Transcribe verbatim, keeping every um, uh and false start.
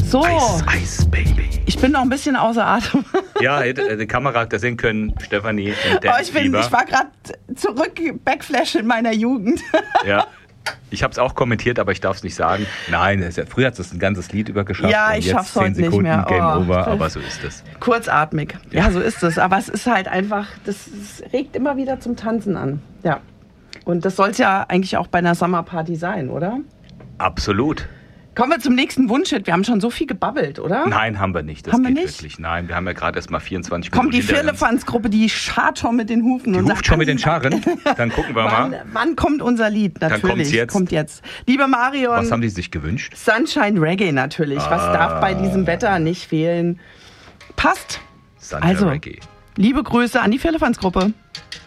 So. Eis, Eis, Baby. Ich bin noch ein bisschen außer Atem. Ja, hätte die Kamera das sehen können, Stefanie. Oh, ich, bin, ich war gerade zurück, Backflash in meiner Jugend. Ja, ich habe es auch kommentiert, aber ich darf es nicht sagen. Nein, das ist ja, früher hat es ein ganzes Lied übergeschafft. Ja, ich schaff's heute Sekunden, nicht mehr. Game Oh, over, aber so ist es. Kurzatmig. Ja. ja, so ist es. Aber es ist halt einfach, das, das regt immer wieder zum Tanzen an. Ja. Und das soll es ja eigentlich auch bei einer Summerparty sein, oder? Absolut. Kommen wir zum nächsten Wunschhit. Wir haben schon so viel gebabbelt, oder? Nein, haben wir nicht. Das haben geht wir nicht? wirklich. Nein, wir haben ja gerade erst mal vierundzwanzig Kommt Minuten. Kommt die Firlefanz-Gruppe, die schart schon mit den Hufen. Die und ruft sagt, schon mit den Scharen? Dann gucken wir wann, mal. Wann kommt unser Lied? Natürlich. Dann kommt's jetzt. Kommt jetzt. Liebe Marion. Was haben die sich gewünscht? Sunshine Reggae natürlich. Ah. Was darf bei diesem Wetter nicht fehlen? Passt. Sunshine also, Reggae. Liebe Grüße an die Firlefanz-Gruppe.